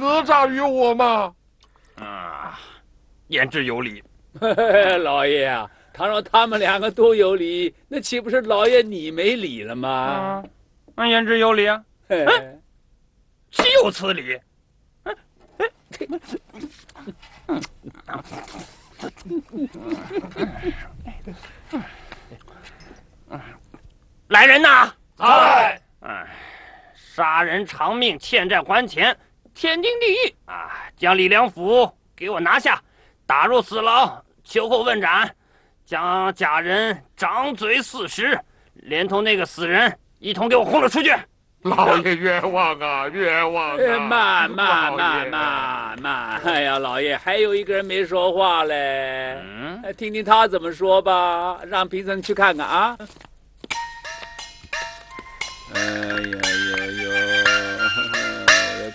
讹诈于我吗？ 啊，言之有理。 老爷啊，倘若他们两个都有理，那岂不是老爷你没理了吗？ 言之有理啊。岂有此理！来人呐！ 在。 杀人偿命，欠债还钱，天经地义啊！将李良甫给我拿下，打入死牢，秋后问斩，将假人掌嘴40，连同那个死人一同给我轰了出去。 老爷冤枉啊，冤枉啊！ 慢！哎呀，老爷，还有一个人没说话嘞，听听他怎么说吧，让评审去看看啊。哎呀！